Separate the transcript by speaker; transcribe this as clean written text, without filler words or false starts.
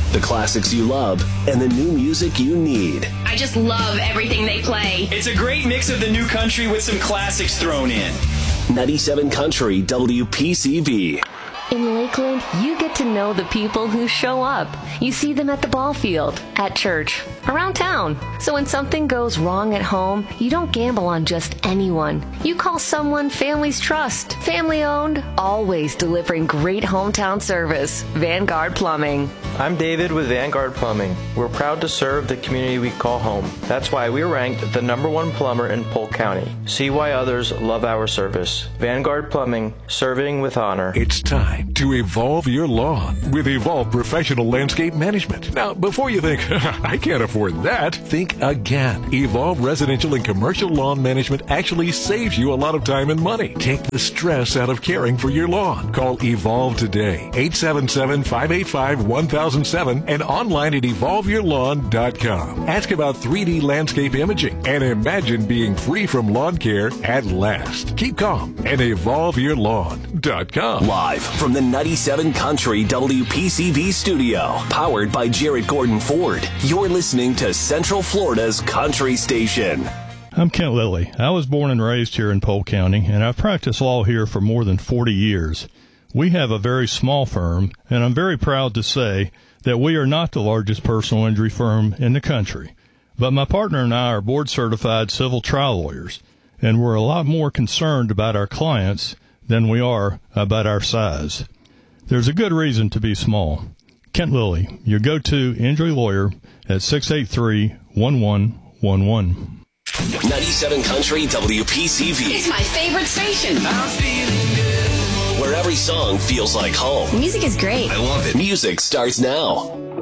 Speaker 1: the classics you love, and the new music you need.
Speaker 2: I just love everything they play.
Speaker 3: It's a great mix of the new country with some classics thrown in.
Speaker 1: 97 Country WPCV.
Speaker 4: In Lakeland, you get to know the people who show up. You see them at the ball field, at church, around town. So when something goes wrong at home, you don't gamble on just anyone. You call someone families trust. Family owned, always delivering great hometown service. Vanguard Plumbing.
Speaker 5: I'm David with Vanguard Plumbing. We're proud to serve the community we call home. That's why we're ranked the #1 plumber in Polk County. See why others love our service. Vanguard Plumbing, serving with honor.
Speaker 6: It's time to evolve your lawn with Evolve Professional Landscape Management. Now, before you think, I can't afford that, think again. Evolve Residential and Commercial Lawn Management actually saves you a lot of time and money. Take the stress out of caring for your lawn. Call Evolve today, 877-585-1007 and online at evolveyourlawn.com. Ask about 3D landscape imaging and imagine being free from lawn care at last. Keep calm and evolveyourlawn.com.
Speaker 1: Live from the 97 Country WPCV studio, powered by Jarrett Gordon Ford. You're listening to Central Florida's Country Station.
Speaker 7: I'm Kent Lilly. I was born and raised here in Polk County, and I've practiced law here for more than 40 years. We have a very small firm, and I'm very proud to say that we are not the largest personal injury firm in the country. But my partner and I are board-certified civil trial lawyers, and we're a lot more concerned about our clients than we are about our size. There's a good reason to be small. Kent Lilly, your go-to injury lawyer at 683-1111.
Speaker 1: 97 Country WPCV.
Speaker 2: It's my favorite station.
Speaker 3: I'm feeling good.
Speaker 1: Where every song feels like home.
Speaker 2: Music is great.
Speaker 3: I love it.
Speaker 1: Music starts now.